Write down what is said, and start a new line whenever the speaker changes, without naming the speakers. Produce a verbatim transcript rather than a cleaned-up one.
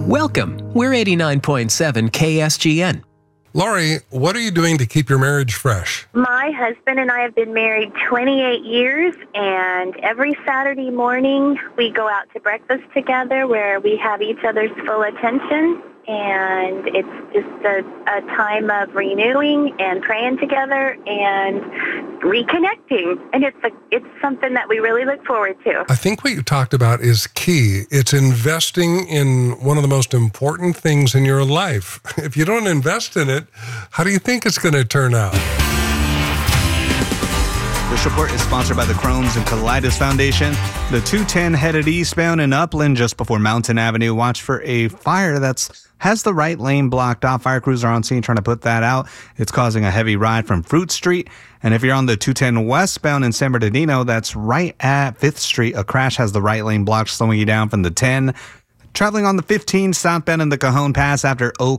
Welcome. We're eighty-nine point seven K S G N.
Lori, what are you doing to keep your marriage fresh?
My husband and I have been married twenty-eight years, and every Saturday morning we go out to breakfast together where we have each other's full attention, and it's just a, a time of renewing and praying together and reconnecting, and it's a, it's something that we really look forward to.
I think what you talked about is key. It's investing in one of the most important things in your life. If you don't invest in it, how do you think it's going to turn out?
This report is sponsored by the Crohn's and Colitis Foundation. The two ten headed eastbound in Upland just before Mountain Avenue. Watch for a fire that's has the right lane blocked off. Fire crews are on scene trying to put that out. It's causing a heavy ride from Fruit Street. And if you're on the two ten westbound in San Bernardino, that's right at fifth Street. A crash has the right lane blocked, slowing you down from the ten. Traveling on the fifteen southbound in the Cajon Pass after Oak